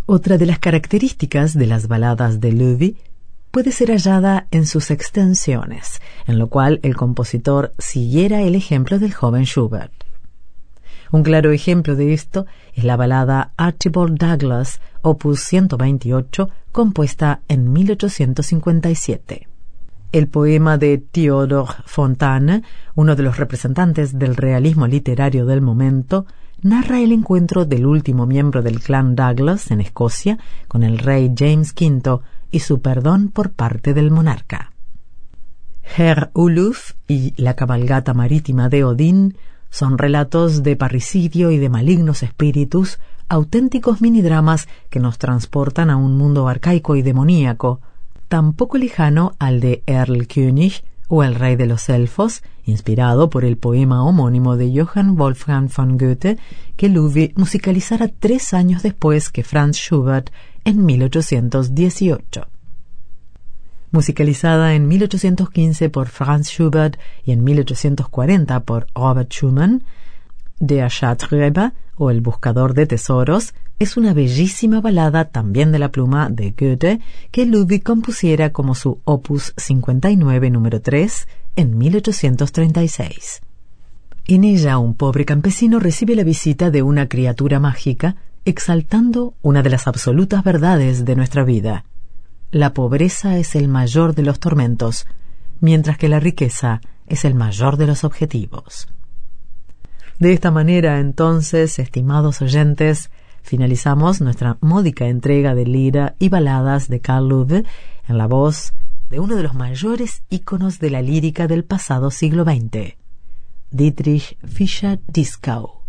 Otra de las características de las baladas de Loewe puede ser hallada en sus extensiones, en lo cual el compositor siguiera el ejemplo del joven Schubert. Un claro ejemplo de esto es la balada Archibald Douglas, opus 128, compuesta en 1857. El poema de Théodore Fontane, uno de los representantes del realismo literario del momento, narra el encuentro del último miembro del clan Douglas en Escocia con el rey James V y su perdón por parte del monarca. Herr Uluf y la cabalgata marítima de Odín son relatos de parricidio y de malignos espíritus, auténticos minidramas que nos transportan a un mundo arcaico y demoníaco, tan poco lejano al de Erlkönig o El rey de los elfos, inspirado por el poema homónimo de Johann Wolfgang von Goethe, que Loewe musicalizara 3 años después que Franz Schubert en 1818. Musicalizada en 1815 por Franz Schubert y en 1840 por Robert Schumann, Der Schatzgräber, o El buscador de tesoros, es una bellísima balada también de la pluma de Goethe que Loewe compusiera como su opus 59 número 3 en 1836. En ella un pobre campesino recibe la visita de una criatura mágica exaltando una de las absolutas verdades de nuestra vida. La pobreza es el mayor de los tormentos, mientras que la riqueza es el mayor de los objetivos. De esta manera, entonces, estimados oyentes, finalizamos nuestra módica entrega de lira y baladas de Karl Loewe en la voz de uno de los mayores íconos de la lírica del pasado siglo XX, Dietrich Fischer-Dieskau.